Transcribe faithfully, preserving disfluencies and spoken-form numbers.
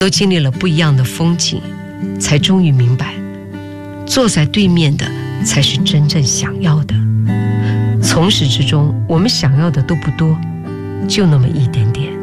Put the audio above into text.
都经历了不一样的风景，才终于明白，坐在对面的才是真正想要的。从始至终，我们想要的都不多，就那么一点点。